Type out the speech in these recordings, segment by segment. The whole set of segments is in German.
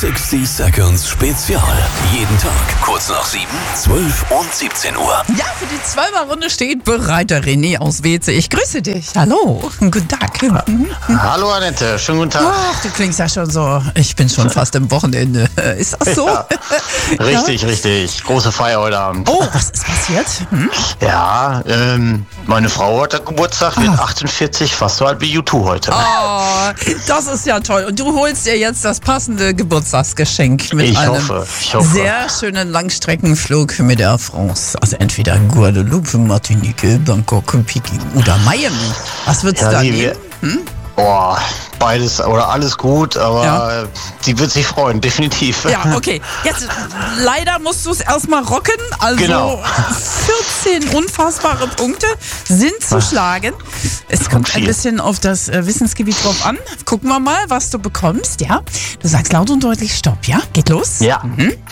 60 Seconds Spezial. Jeden Tag kurz nach 7, 12 und 17 Uhr. Ja, für die 12er-Runde steht bereit der René aus Weze. Ich grüße dich. Hallo. Guten Tag. Hallo Annette, schönen guten Tag. Ach, du klingst ja schon so, ich bin schon fast im Wochenende. Ist das so? Ja, richtig. Große Feier heute Abend. Oh, was ist passiert? Ja, meine Frau hat Geburtstag, wird 48, fast so alt wie U2 heute. Oh, das ist ja toll. Und du holst dir jetzt das passende Geburtstagsgeschenk mit Ich einem hoffe. sehr schönen Langstreckenflug mit Air France. Also entweder Guadeloupe, Martinique, Bangkok, Peking oder Miami. Was würdest du da nehmen? Boah, beides oder alles gut, aber sie wird sich freuen, definitiv. Ja, okay. Jetzt leider musst du es erstmal rocken. Also Genau. 14 unfassbare Punkte sind zu schlagen. Es kommt ein bisschen auf das Wissensgebiet drauf an. Gucken wir mal, was du bekommst, ja? Du sagst laut und deutlich Stopp, ja? Geht los? Ja.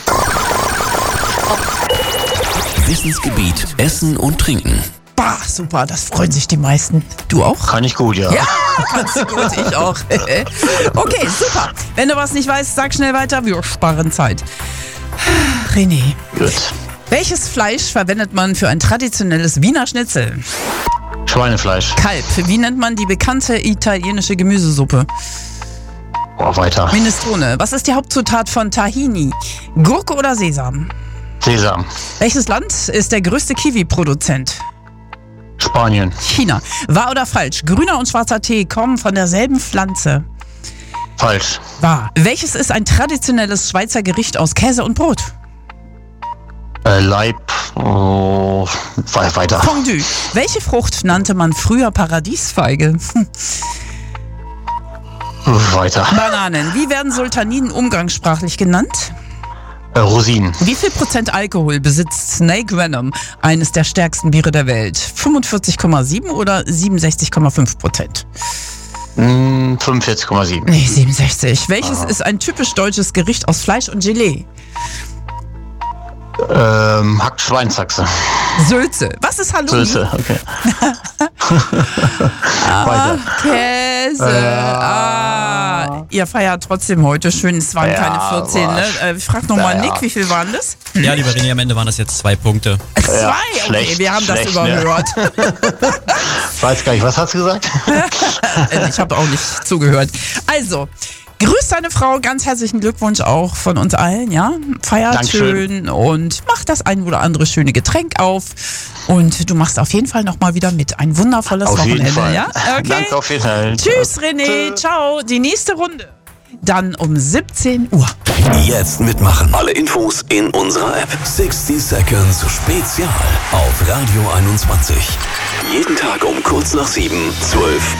Wissensgebiet Essen und Trinken. Bah, super, das freuen sich die meisten. Du auch? Kann ich gut, ja. Ja, kannst du gut, ich auch. Okay, super. Wenn du was nicht weißt, sag schnell weiter, wir sparen Zeit. René, Gut. welches Fleisch verwendet man für ein traditionelles Wiener Schnitzel? Schweinefleisch. Kalb. Wie nennt man die bekannte italienische Gemüsesuppe? Boah, weiter. Minestrone. Was ist die Hauptzutat von Tahini? Gurke oder Sesam? Sesam. Welches Land ist der größte Kiwi-Produzent? Spanien. China. Wahr oder falsch? Grüner und schwarzer Tee kommen von derselben Pflanze. Falsch. Wahr. Welches ist ein traditionelles Schweizer Gericht aus Käse und Brot? Leib. Oh, weiter. Fondue. Welche Frucht nannte man früher Paradiesfeige? Weiter. Bananen. Wie werden Sultaninen umgangssprachlich genannt? Rosinen. Wie viel Prozent Alkohol besitzt Snake Venom, eines der stärksten Biere der Welt? 45,7 oder 67,5%? 45,7. Nee, 67. Welches ist ein typisch deutsches Gericht aus Fleisch und Gelee? Hackt Schweinshaxe. Sülze. Was ist Halloumi? Sülze, okay. Weiter. Käse. Ihr feiert trotzdem heute schön. Es waren keine 14, ne? Ich frag nochmal Nick, wie viel waren das? Ja, lieber René, am Ende waren das jetzt 2 Punkte. 2? Okay, schlecht, wir haben das schlecht, überhört. Ich weiß gar nicht, was hast du gesagt? Ich habe auch nicht zugehört. Also, grüß deine Frau, ganz herzlichen Glückwunsch auch von uns allen, ja? Feiert Dankeschön. schön und mach das ein oder andere schöne Getränk auf. Und du machst auf jeden Fall nochmal wieder mit. Ein wundervolles Auf jeden Wochenende, Fall. ja? Okay. Danke, auf jeden Fall. Tschüss, René. Ciao. Die nächste Runde. Dann um 17 Uhr. Jetzt mitmachen. Alle Infos in unserer App. 60 Seconds Spezial auf Radio 21. Jeden Tag um kurz nach 7, 12